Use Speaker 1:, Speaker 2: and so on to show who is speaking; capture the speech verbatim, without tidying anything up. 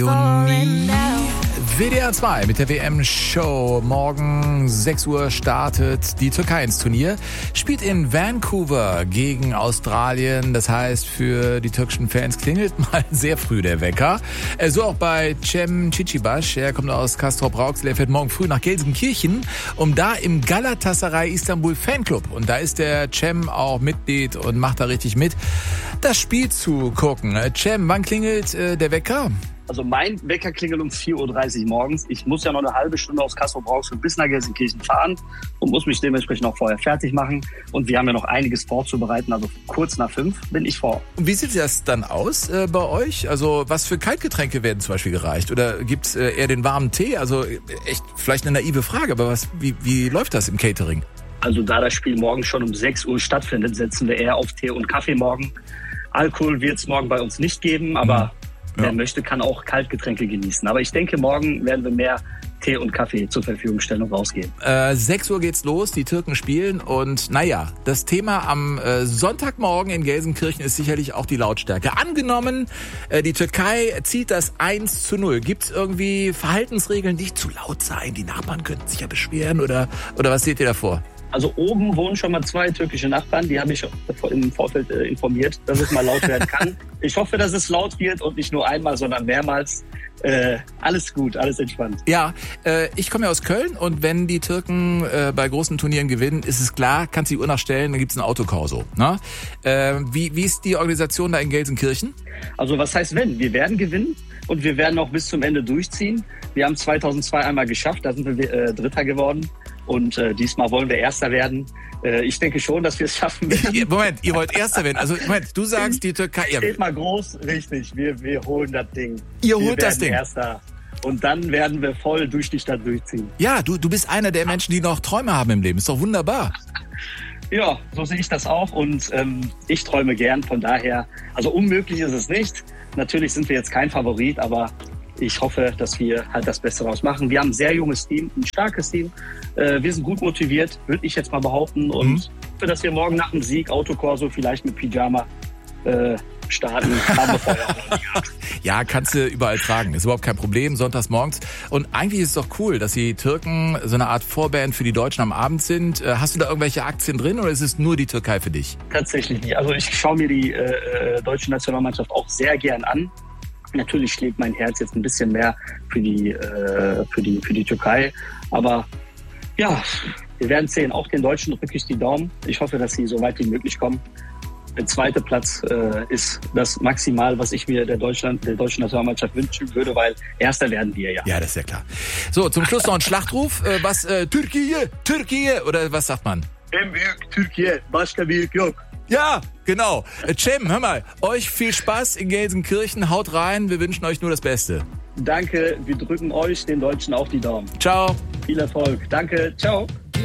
Speaker 1: Juni. W D R zwei mit der W M-Show. Morgen sechs Uhr startet die Türkei ins Turnier. Spielt in Vancouver gegen Australien. Das heißt, für die türkischen Fans klingelt mal sehr früh der Wecker. So auch bei Cem Çiçibaş. Er kommt aus Castrop-Rauxel. Er fährt morgen früh nach Gelsenkirchen, um da im Galatasaray Istanbul Fanclub, und da ist der Cem auch Mitglied und macht da richtig mit, das Spiel zu gucken. Cem, wann klingelt äh, der Wecker?
Speaker 2: Also mein Wecker klingelt um vier Uhr dreißig morgens. Ich muss ja noch eine halbe Stunde aus Castrop-Rauxel bis nach Gelsenkirchen fahren und muss mich dementsprechend auch vorher fertig machen. Und wir haben ja noch einiges vorzubereiten. Also kurz nach fünf bin ich vor.
Speaker 1: Und wie sieht das dann aus äh, bei euch? Also was für Kaltgetränke werden zum Beispiel gereicht? Oder gibt's äh, eher den warmen Tee? Also echt vielleicht eine naive Frage, aber was, wie, wie läuft das im Catering?
Speaker 2: Also da das Spiel morgen schon um sechs Uhr stattfindet, setzen wir eher auf Tee und Kaffee morgen. Alkohol wird es morgen bei uns nicht geben, aber... Mhm. Wer ja. möchte, kann auch Kaltgetränke genießen. Aber ich denke, morgen werden wir mehr Tee und Kaffee zur Verfügung stellen und rausgehen.
Speaker 1: Äh, sechs Uhr geht's los, die Türken spielen. Und naja, das Thema am äh, Sonntagmorgen in Gelsenkirchen ist sicherlich auch die Lautstärke. Angenommen, äh, die Türkei zieht das eins zu null. Gibt's irgendwie Verhaltensregeln, nicht zu laut sein? Die Nachbarn könnten sich ja beschweren. Oder, oder was seht ihr davor?
Speaker 2: Also oben wohnen schon mal zwei türkische Nachbarn, die habe ich im Vorfeld äh, informiert, dass es mal laut werden kann. Ich hoffe, dass es laut wird und nicht nur einmal, sondern mehrmals. Äh, alles gut, alles entspannt.
Speaker 1: Ja, äh, ich komme ja aus Köln, und wenn die Türken äh, bei großen Turnieren gewinnen, ist es klar, kannst du die Uhr nachstellen, dann gibt's ein Autokorso. Ne? Äh, wie, wie ist die Organisation da in Gelsenkirchen?
Speaker 2: Also was heißt wenn? Wir werden gewinnen und wir werden auch bis zum Ende durchziehen. Wir haben zweitausendzwei einmal geschafft, da sind wir äh, Dritter geworden. Und äh, diesmal wollen wir Erster werden. Äh, ich denke schon, dass wir es schaffen werden.
Speaker 1: Moment, ihr wollt Erster werden. Also Moment, du sagst, die Türkei... Ja.
Speaker 2: Steht mal groß, richtig. Wir, wir holen das Ding.
Speaker 1: Ihr
Speaker 2: wir
Speaker 1: holt das Ding.
Speaker 2: Erster. Und dann werden wir voll durch die Stadt durchziehen.
Speaker 1: Ja, du, du bist einer der Menschen, die noch Träume haben im Leben. Ist doch wunderbar.
Speaker 2: Ja, so sehe ich das auch. Und ähm, ich träume gern. Von daher, also unmöglich ist es nicht. Natürlich sind wir jetzt kein Favorit, aber... Ich hoffe, dass wir halt das Beste daraus machen. Wir haben ein sehr junges Team, ein starkes Team. Äh, wir sind gut motiviert, würde ich jetzt mal behaupten. Und mhm. hoffe, dass wir morgen nach dem Sieg Autokorso vielleicht mit Pyjama äh, starten. Haben wir vorher auch noch nie gehabt.
Speaker 1: Ja, kannst du überall tragen. Ist überhaupt kein Problem, sonntags morgens. Und eigentlich ist es doch cool, dass die Türken so eine Art Vorband für die Deutschen am Abend sind. Hast du da irgendwelche Aktien drin, oder ist es nur die Türkei für dich?
Speaker 2: Tatsächlich nicht. Also ich schaue mir die äh, deutsche Nationalmannschaft auch sehr gern an. Natürlich schlägt mein Herz jetzt ein bisschen mehr für die, äh, für die, für die Türkei. Aber ja, wir werden sehen. Auch den Deutschen drücke ich die Daumen. Ich hoffe, dass sie so weit wie möglich kommen. Der zweite Platz äh, ist das Maximal, was ich mir der, Deutschland, der deutschen Nationalmannschaft wünschen würde, weil Erster werden wir ja.
Speaker 1: Ja, das ist ja klar. So, zum Schluss noch ein Schlachtruf. Äh, was, äh, Türkei, Türkei, oder was sagt man?
Speaker 2: En büyük Türkiye, başka büyük yok.
Speaker 1: Ja, genau. Cem, hör mal, euch viel Spaß in Gelsenkirchen. Haut rein, wir wünschen euch nur das Beste.
Speaker 2: Danke, wir drücken euch, den Deutschen, auch die Daumen.
Speaker 1: Ciao.
Speaker 2: Viel Erfolg. Danke, ciao.